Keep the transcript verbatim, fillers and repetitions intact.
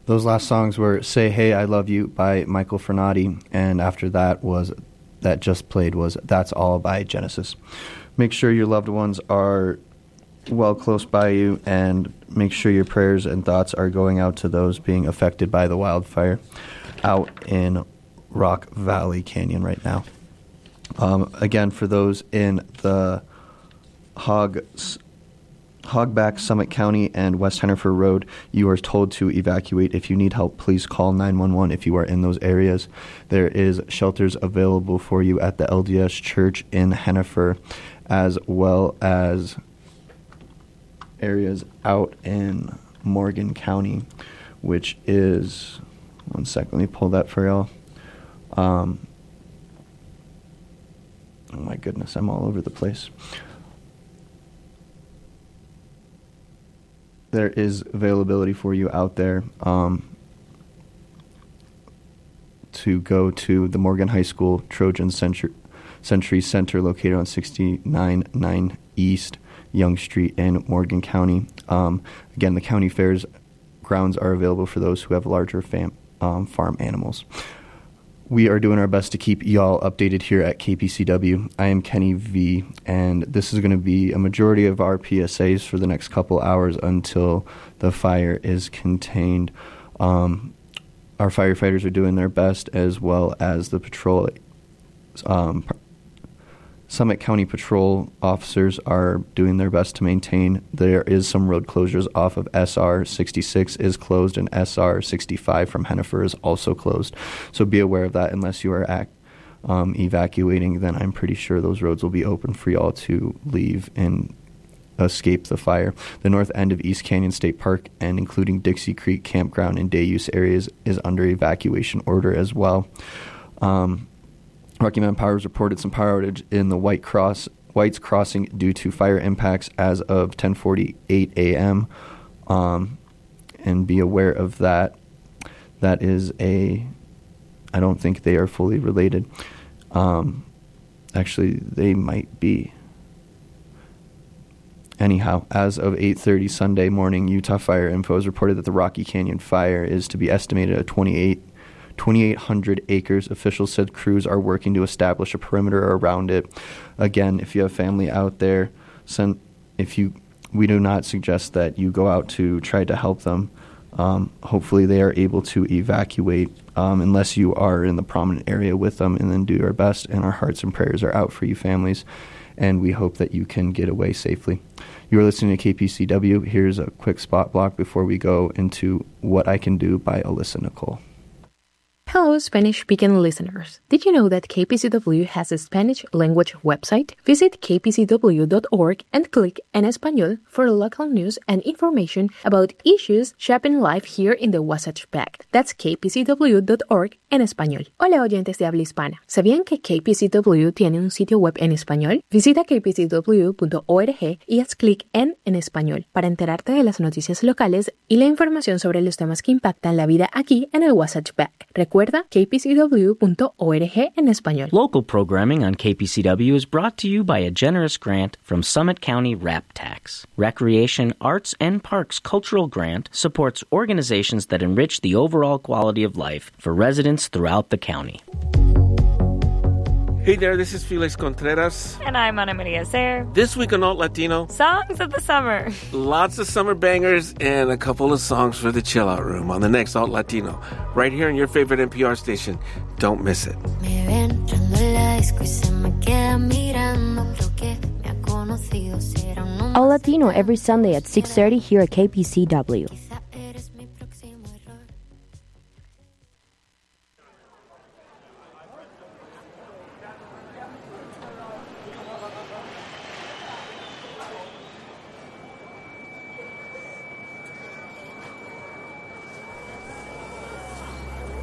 Those last songs were Say Hey, I Love You by Michael Fernati, and after that was, that just played was That's All by Genesis. Make sure your loved ones are well close by you, and make sure your prayers and thoughts are going out to those being affected by the wildfire out in Rock Valley Canyon right now. Um, again, for those in the Hogs, Hogback, Summit County, and West Hennifer Road, you are told to evacuate. If you need help, please call nine one one if you are in those areas. There is shelters available for you at the L D S Church in Hennifer, as well as areas out in Morgan County, which is, one second, let me pull that for y'all. Um, oh my goodness, I'm all over the place. There is availability for you out there um, to go to the Morgan High School Trojan Century, Century Center located on sixty-nine nine East Young Street in Morgan County. Um, again, the county fairs grounds are available for those who have larger fam- um, farm animals. We are doing our best to keep y'all updated here at K P C W. I am Kenny V, and this is going to be a majority of our P S As for the next couple hours until the fire is contained. Um, our firefighters are doing their best, as well as the patrol. Um, Summit County Patrol officers are doing their best to maintain. There is some road closures off of S R sixty-six is closed, and S R sixty-five from Hennifer is also closed. So be aware of that. Unless you are act, um, evacuating, then I'm pretty sure those roads will be open for y'all to leave and escape the fire. The north end of East Canyon State Park, and including Dixie Creek Campground and day use areas, is under evacuation order as well. Um, Rocky Mountain Power has reported some power outage in the White Cross, White's Crossing due to fire impacts as of ten forty-eight a.m. Um, and be aware of that. That is a, I don't think they are fully related. Um, actually, they might be. Anyhow, as of eight thirty Sunday morning, Utah Fire Info has reported that the Rocky Canyon fire is to be estimated at twenty-eight twenty-eight hundred acres. Officials said crews are working to establish a perimeter around it. Again, if you have family out there, send, if you, we do not suggest that you go out to try to help them. Um, hopefully they are able to evacuate um, unless you are in the prominent area with them, and then do our best, and our hearts and prayers are out for you families, and we hope that you can get away safely. You are listening to K P C W. Here's a quick spot block before we go into What I Can Do by Alyssa Nicole. Hello, Spanish-speaking listeners. Did you know that K P C W has a Spanish language website? Visit k p c w dot org and click En Español for local news and information about issues shaping life here in the Wasatch Back. That's k p c w dot org en español. Hola, oyentes de habla hispana. ¿Sabían que K P C W tiene un sitio web en español? Visita k p c w punto org y haz clic en En Español para enterarte de las noticias locales y la información sobre los temas que impactan la vida aquí en el Wasatch Back. Recuerda k p c w punto org en español. Local programming on K P C W is brought to you by a generous grant from Summit County RAP Tax. Recreation, Arts, and Parks Cultural Grant supports organizations that enrich the overall quality of life for residents throughout the county. Hey there, this is Felix Contreras. And I'm Ana Maria Zer. This week on Alt Latino, Songs of the Summer. Lots of summer bangers and a couple of songs for the chill out room on the next Alt Latino, right here on your favorite N P R station. Don't miss it. Alt Latino every Sunday at six thirty here at K P C W.